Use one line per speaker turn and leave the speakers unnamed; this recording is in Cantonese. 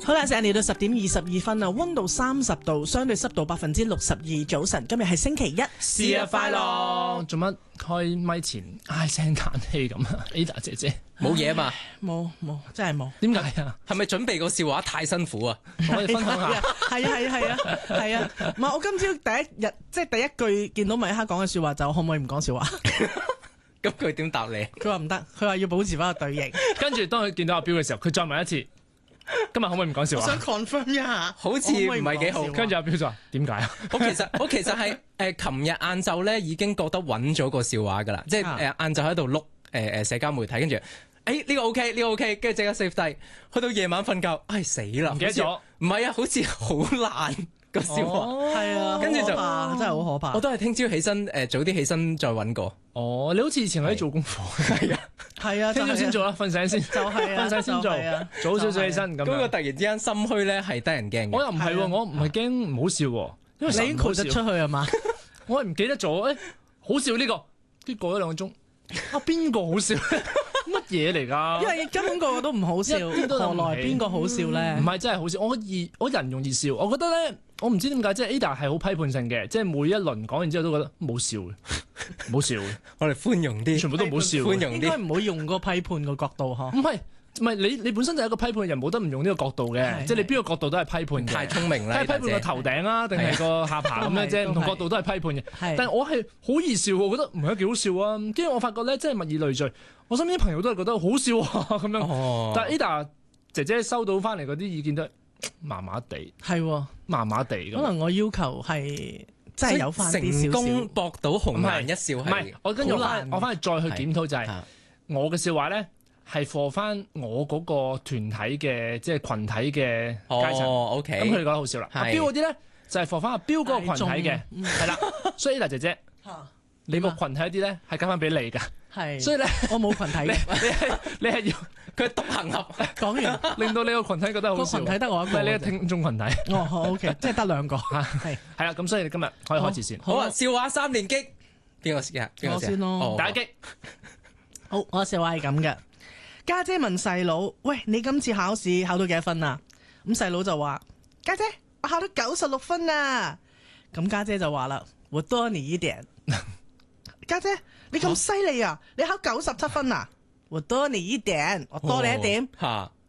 好啦，成日嚟到10:22啊，溫度30度，相對濕度62%。早晨，今日係星期一，
生日快樂！做乜開咪前唉聲嘆氣咁啊 ？Ada 姐姐
冇嘢嘛？
冇，真係冇。
點解啊？
係咪準備個笑話太辛苦啊？
我哋分享下。
係啊，唔係我今朝第一日即係第一句見到米哈講嘅説話就可唔可以唔講笑話？
咁佢點答你？
佢話唔得，佢話要保持翻個隊形。
跟住當佢見到阿彪嘅時候，佢再問一次。今日可唔可以唔講笑話？
我想 confirm 一下，
好似唔係幾好。
跟住阿彪就話：點解啊？
我其實係琴日晏晝咧已經覺得揾咗個笑話㗎啦，即係晏晝喺度碌社交媒體，跟住呢個 OK，跟住即刻 save 低。去到夜晚瞓覺，唉死啦！
唔記得咗？
唔係啊，好似好爛個笑話。
係啊，
跟住就
真係好可怕。
我都係聽朝起身早啲起身再揾過。
哦，你好似以前喺度做功課。
係啊，
聽朝先做啦，瞓醒先。
就係啊，
瞓醒先做，早少少起身咁。
嗰個突然之間心虛咧，係得人驚嘅。
我又唔係喎，我唔係驚唔好笑喎，因為
你已經 call 得出去係嘛？
我係唔記得咗，好笑呢個，跟住過咗2個鐘，邊個好笑？乜嘢嚟㗎？
因為根本個個都唔好笑，何來邊個好笑咧？
唔係真係好笑，我人容易笑，我覺得咧，我唔知點解，即係 Ada 係好批判性嘅，即係每一輪講完之後都覺得冇笑嘅，冇笑嘅。
我哋寬容啲，
全部都唔好笑，
寬容啲。
應該唔好用嗰個批判個角度嗬。
唔係你本身就係一個批判人，冇得唔用呢個角度嘅，即係你邊個角度都係批判嘅。
太聰明啦！
睇批判個頭頂啊，定係個下巴咁樣啫，唔同角度都係批判嘅。但係我係好易笑，我覺得唔係幾好笑啊。跟住我發覺咧，真係物以類聚，我身邊啲朋友都係覺得好笑啊咁樣。但係 Ada 姐姐收到翻嚟嗰啲意見都係麻麻地，
係
麻麻地咁。
可能我要求係真係有翻啲少少。
成功博到紅顏一笑係。
唔係，我跟住我翻去再去檢討就係我嘅笑話咧。係 for 翻我嗰個團體嘅即係群體嘅階層
，OK，
咁佢哋覺得好笑啦。阿彪嗰啲咧就係 for 翻阿彪嗰個群體嘅，係啦。所以 Ada 姐姐，你個群體一啲咧係加翻俾你㗎，係。所以咧我冇群體，你係要
佢獨行俠。
講完
令到你個群體覺得好笑。
個群體得我一個，
唔係你個聽眾群體。
哦，OK，即係得2個，係
啦。咁所以你今日可以開始先。
好啊，笑話3連擊，邊個先啊？
我先咯，
打擊。
好，我笑話係咁嘅。家姐問細佬：喂，你今次考試考到幾多分啊？咁細佬就話：家姐，我考到96分啊！咁家姐就話啦：我多你一點。家姐，你咁犀利啊？你考97分啊？我多你一點，我多你一點。